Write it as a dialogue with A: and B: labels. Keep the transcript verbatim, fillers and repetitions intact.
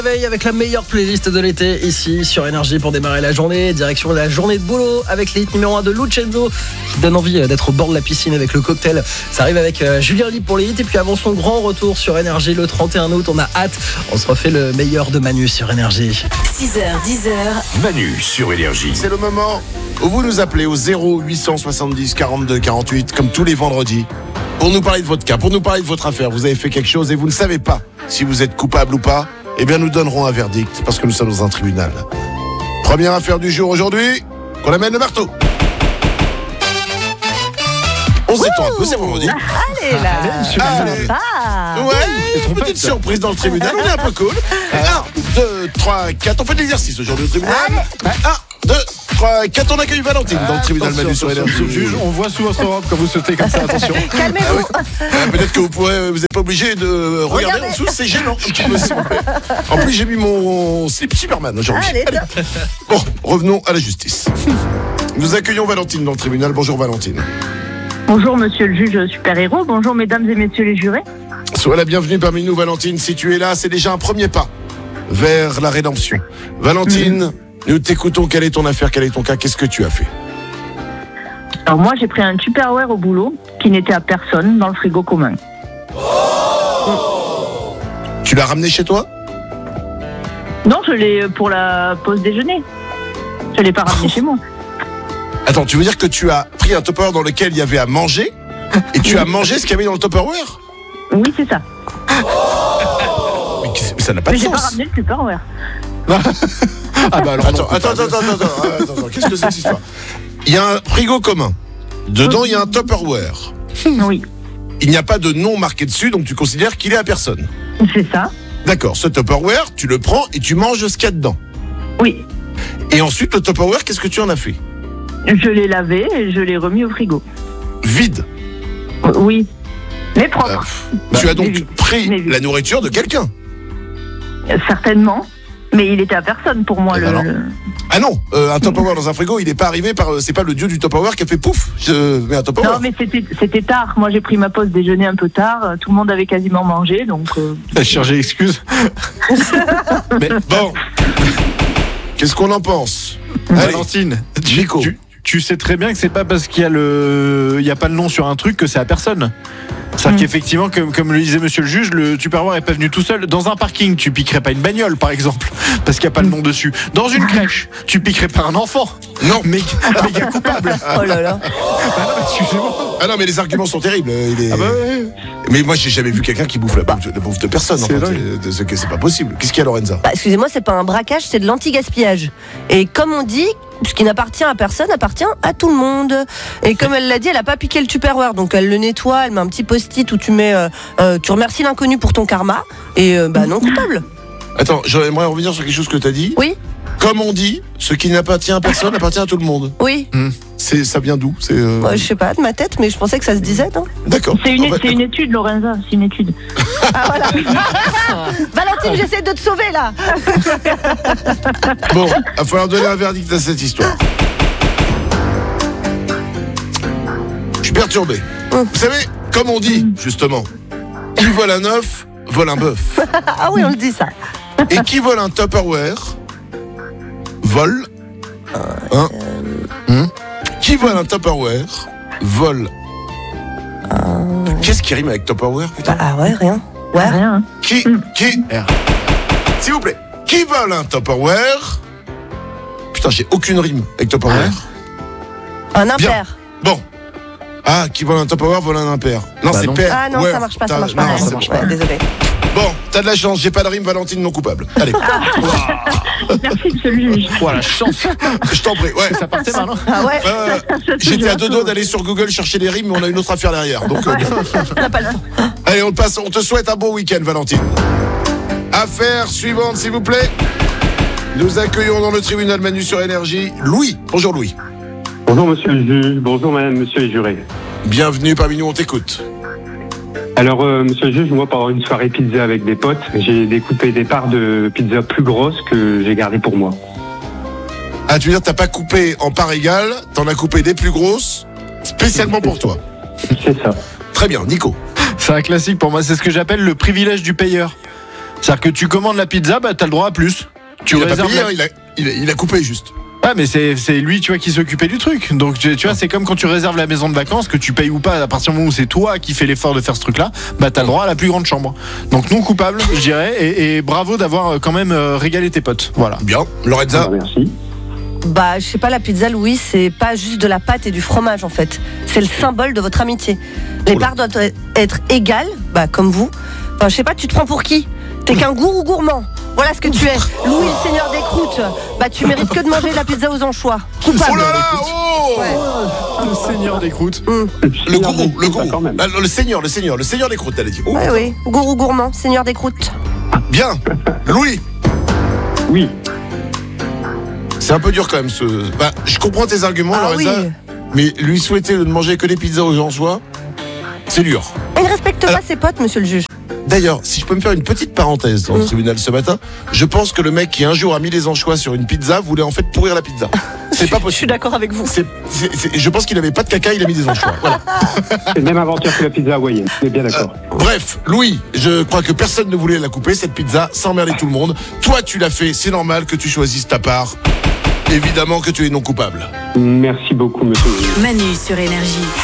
A: Réveil avec la meilleure playlist de l'été ici sur Énergie pour démarrer la journée. Direction de la journée de boulot avec les hits numéro un de Lucenzo qui donne envie d'être au bord de la piscine avec le cocktail. Ça arrive avec Julien Libre pour les hits et puis avant son grand retour sur Énergie le trente et un août, on a hâte. On se refait le meilleur de Manu sur Énergie.
B: six heures, dix heures.
C: Manu sur Énergie.
D: C'est le moment où vous nous appelez au zéro huit cent soixante-dix quarante-deux quarante-huit comme tous les vendredis pour nous parler de votre cas, pour nous parler de votre affaire. Vous avez fait quelque chose et vous ne savez pas si vous êtes coupable ou pas. Eh bien, nous donnerons un verdict parce que nous sommes dans un tribunal. Première affaire du jour aujourd'hui, qu'on amène le marteau. On s'étend un peu, c'est vendredi.
E: Allez là,
D: Allez.
E: sympa.
D: Ouais, une petite surprise dans le tribunal, on est un peu cool. un, deux, trois, quatre, on fait de l'exercice aujourd'hui au tribunal. un, deux, trois, quatre, on accueille Valentine dans le tribunal Manu sur Énergie.
F: Monsieur le juge, on voit sous votre robe quand vous sautez comme ça, attention.
E: Calmez-vous.
D: Ah peut-être que vous pourrez, vous n'êtes pas obligé de regarder
E: Regardez.
D: en dessous, c'est gênant. En plus, j'ai mis mon slip Superman aujourd'hui.
E: Allez,
D: Allez. Bon, revenons à la justice. Nous accueillons Valentine dans le tribunal. Bonjour Valentine.
G: Bonjour monsieur le juge super-héros, bonjour mesdames et messieurs les jurés.
D: Sois la bienvenue parmi nous Valentine. Si tu es là, c'est déjà un premier pas vers la rédemption. Valentine, mmh. nous t'écoutons. Quelle est ton affaire? Quel est ton cas? Qu'est-ce que tu as fait?
G: Alors moi j'ai pris un Tupperware au boulot qui n'était à personne dans le frigo commun.
D: Oh tu l'as ramené chez toi?
G: Non, je l'ai pour la pause déjeuner. Je l'ai pas ramené chez moi.
D: Attends, tu veux dire que tu as pris un Tupperware dans lequel il y avait à manger et tu as mangé ce qu'il y avait dans le Tupperware?
G: Oui, c'est ça.
D: Mais ça n'a pas
G: Mais
D: de
G: j'ai
D: sens.
G: pas ramené le Tupperware.
D: Ah bah alors attends, attends, attends, attends, attends, attends, attends, qu'est-ce que c'est que cette histoire? Il y a un frigo commun. Dedans, il y a un Tupperware.
G: Oui,
D: Il n'y a pas de nom marqué dessus, donc tu considères qu'il est à personne.
G: c'est ça.
D: D'accord, ce Tupperware, tu le prends et tu manges ce qu'il y a dedans.
G: Oui,
D: Et ensuite, le Tupperware, qu'est-ce que tu en as fait?
G: je l'ai lavé et je l'ai remis au frigo.
D: Vide.
G: Oui, mais propre.
D: Euh, tu as
G: mais
D: donc
G: vide.
D: pris
G: Mais vide.
D: la nourriture de quelqu'un.
G: Certainement, mais il était à personne pour moi.
D: Eh
G: Le,
D: ben non.
G: le-
D: Ah non, euh, un Tupperware dans un frigo, il n'est pas arrivé par... euh, c'est pas le dieu du Tupperware qui a fait pouf, je mets un Tupperware.
G: Non, mais c'était c'était tard. Moi, j'ai pris ma pause déjeuner un peu tard. Tout le monde avait quasiment mangé, donc. euh,
F: T'as cherché excuse.
D: Mais bon, qu'est-ce qu'on en pense? Allez,
F: Valentine, tu,
D: Nico.
F: tu, tu sais très bien que c'est pas parce qu'il y a le, il y a pas le nom sur un truc que c'est à personne. C'est-à-dire
G: Mm.
F: qu'effectivement, comme, comme le disait monsieur le juge, le Tupperware est pas venu tout seul. Dans un parking, tu piquerais pas une bagnole, par exemple, parce qu'il n'y a pas le nom dessus. Dans une crèche, tu piquerais pas un enfant.
D: Non.
F: Mais, méga coupable.
E: Oh là là.
F: Ah non, excusez-moi.
D: Ah non, mais les arguments sont terribles. Il est...
F: Ah bah ouais.
D: Mais moi, j'ai jamais vu quelqu'un qui bouffe la bouffe, la bouffe de personne.
F: C'est
D: En fait.
F: dingue.
D: C'est, c'est, c'est pas possible. Qu'est-ce qu'il y a, Lorenza?
E: Bah, excusez-moi, c'est pas un braquage, c'est de l'anti-gaspillage. Et comme on dit, ce qui n'appartient à personne appartient à tout le monde. Et comme elle l'a dit, elle a pas piqué le Tupperware, donc elle le nettoie, elle met un petit post-it où tu mets, euh, euh, tu remercies l'inconnu pour ton karma. Et euh, bah non coupable.
D: Attends, j'aimerais revenir sur quelque chose que tu as dit.
E: Oui,
D: Comme on dit, ce qui n'appartient à personne appartient à tout le monde.
E: oui.
D: C'est, ça vient d'où? C'est, euh...
E: Ouais, je sais pas de ma tête, mais je pensais que ça se disait, non?
D: D'accord.
G: C'est une,
D: En fait,
G: c'est une étude, Lorenza, c'est une étude.
E: Ah voilà. Valentine, j'essaie de te sauver là.
D: Bon, il va falloir donner un verdict à cette histoire. Je suis perturbé. Vous savez, comme on dit, justement, qui vole un œuf, vole un bœuf.
E: Ah oui, on le dit ça.
D: Et qui vole un Tupperware, vole un... Hmm Qui vole un Tupperware, vole... Qu'est-ce qui rime avec Tupperware, putain?
E: Ah ouais, rien. Ouais.
G: Rien. hein.
D: Qui... Qui... S'il vous plaît. Qui vole un Tupperware? Putain, j'ai aucune rime avec Tupperware.
E: Un
D: Bien.
E: impair.
D: Bon. Ah, qui vole un Tupperware, vole un impair. Non,
F: Bah
D: c'est
F: non.
D: pair.
E: Ah non,
D: Ouais,
E: ça marche pas,
D: t'as-
E: ça marche
D: non,
E: pas.
D: ça
E: Ouais,
D: marche
E: ouais,
D: pas.
E: désolé.
D: Bon, t'as de la chance, j'ai pas de rime, Valentine non coupable. Allez,
G: Merci, monsieur le juge.
F: Voilà, la chance.
D: je t'en prie. Ouais.
F: Ça partait mal, hein.
E: Ah ouais.
D: Euh, J'étais à deux doigts d'aller sur Google chercher des rimes, mais on a une autre affaire derrière. Donc, euh,
E: On n'a pas le temps.
D: allez, on te passe. On te souhaite un bon week-end, Valentine. Affaire suivante, s'il vous plaît. Nous accueillons dans le tribunal Manu sur Énergie Louis. Bonjour Louis.
H: Bonjour monsieur le juge, bonjour madame, monsieur les jurés.
D: Bienvenue parmi nous, on t'écoute.
H: Alors euh, monsieur le juge, moi pendant une soirée pizza avec des potes, j'ai découpé des parts de pizza plus grosses que j'ai gardées pour moi.
D: Ah, tu veux dire, t'as pas coupé en parts égales, t'en as coupé des plus grosses, spécialement pour toi.
H: C'est ça.
D: Très bien, Nico.
F: C'est un classique pour moi, c'est ce que j'appelle le privilège du payeur. C'est-à-dire que tu commandes la pizza, bah t'as le droit à plus. Tu
D: Il a pas
F: réserves
D: payé,
F: la-
D: hein, il, a, il, a, il a coupé juste.
F: Ouais, mais c'est, c'est lui, tu vois, qui s'occupait du truc. Donc, tu, tu vois, c'est comme quand tu réserves la maison de vacances, que tu payes ou pas, à partir du moment où c'est toi qui fais l'effort de faire ce truc-là, bah t'as le droit à la plus grande chambre. Donc non coupable, je dirais, et, et bravo d'avoir euh, quand même euh, régalé tes potes. Voilà.
D: Bien. Lorenza.
H: Ah, merci.
E: Bah, je sais pas, la pizza, Louis, c'est pas juste de la pâte et du fromage en fait. C'est le symbole de votre amitié. Les
D: Oula.
E: parts doivent être égales, bah, comme vous. Enfin, je sais pas, tu te prends pour qui? T'es qu'un gourou gourmand. Voilà ce que tu es. Louis, le seigneur des croûtes. Bah, tu mérites que de manger de la pizza aux anchois. Coupable.
D: Oh là là, oh
E: Ouais.
F: Le seigneur des croûtes.
D: Le gourou, le
H: Ça, quand
D: gourou.
H: même.
D: Ah, le seigneur, le seigneur, le seigneur des croûtes, elle a dit. Oh,
E: Oui, oui. Gourou gourmand, seigneur des croûtes.
D: bien. Louis,
H: Oui.
D: c'est un peu dur quand même ce. Bah, je comprends tes arguments,
E: Ah oui.
D: Lorenza, mais lui souhaiter de ne manger que des pizzas aux anchois, c'est dur.
E: Il ne respecte
D: Alors-
E: pas ses potes, monsieur le juge.
D: D'ailleurs, si je peux me faire une petite parenthèse dans le
E: Mm.
D: tribunal ce matin, je pense que le mec qui un jour a mis les anchois sur une pizza voulait en fait pourrir la pizza. C'est pas
E: Je suis
D: possible.
E: d'accord avec vous.
D: C'est- c'est- c'est- je pense qu'il avait pas de caca, il a mis des anchois. Voilà.
H: C'est le même aventure que la pizza hawaïenne. On est bien d'accord.
D: Bref, Louis, je crois que personne ne voulait la couper, cette pizza, sans emmerder tout le monde. Toi, tu l'as fait, c'est normal que tu choisisses ta part. Évidemment que tu es non coupable.
H: Merci beaucoup, monsieur.
B: Manu sur Énergie.